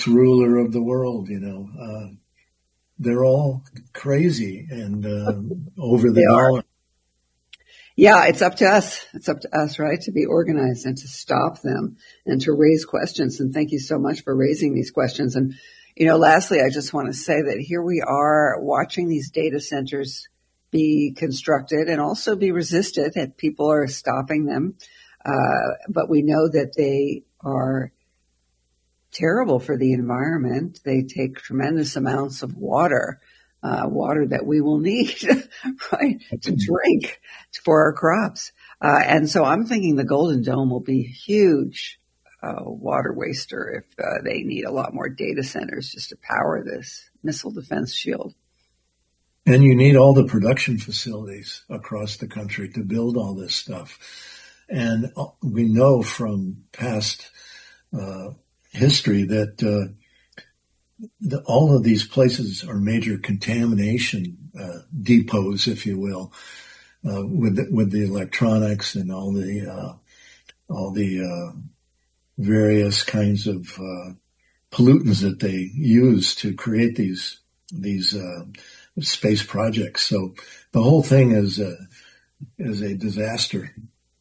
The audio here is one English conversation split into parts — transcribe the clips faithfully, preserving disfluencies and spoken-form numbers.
ruler of the world, you know. Uh, they're all crazy and uh, over the dollar. Yeah, it's up to us. It's up to us, right, to be organized and to stop them and to raise questions. And thank you so much for raising these questions. And, you know, lastly, I just want to say that here we are watching these data centers be constructed and also be resisted, that people are stopping them. Uh, but we know that they are terrible for the environment. They take tremendous amounts of water. Uh, water that we will need, right, to drink for our crops. Uh, and so I'm thinking the Golden Dome will be a huge uh, water waster if uh, they need a lot more data centers just to power this missile defense shield. And you need all the production facilities across the country to build all this stuff. And we know from past uh, history that uh, The, all of these places are major contamination uh, depots, if you will, uh, with the, with the electronics and all the uh, all the uh, various kinds of uh, pollutants that they use to create these these uh, space projects. So the whole thing is a, is a disaster.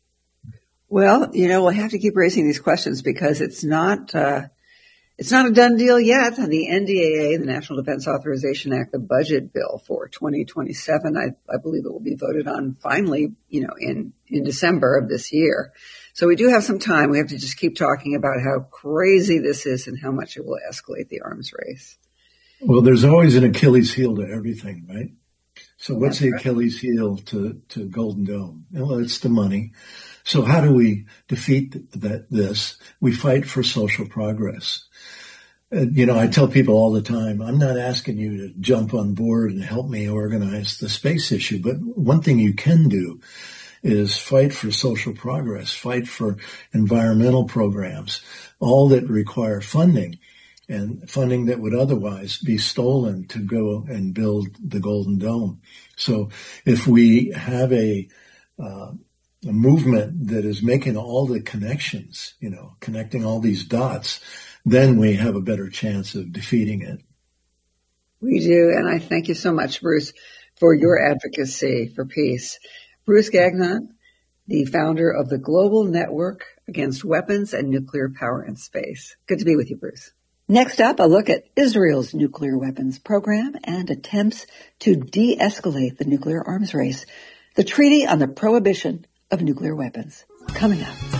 Well, you know, we'll have to keep raising these questions because it's not. Uh, It's not a done deal yet. The N D A A, the National Defense Authorization Act, the budget bill for twenty twenty-seven, I, I believe it will be voted on finally, you know, in, in December of this year. So we do have some time. We have to just keep talking about how crazy this is and how much it will escalate the arms race. Well, there's always an Achilles heel to everything, right? So what's the Achilles heel to, to Golden Dome? Well, it's the money. So how do we defeat that, this? We fight for social progress. Uh, you know, I tell people all the time, I'm not asking you to jump on board and help me organize the space issue, but one thing you can do is fight for social progress, fight for environmental programs, all that require funding, and funding that would otherwise be stolen to go and build the Golden Dome. So if we have a, uh, a movement that is making all the connections, you know, connecting all these dots, then we have a better chance of defeating it. We do, and I thank you so much, Bruce, for your advocacy for peace. Bruce Gagnon, the founder of the Global Network Against Weapons and Nuclear Power in Space. Good to be with you, Bruce. Next up, a look at Israel's nuclear weapons program and attempts to de-escalate the nuclear arms race. The Treaty on the Prohibition of Nuclear Weapons. Coming up.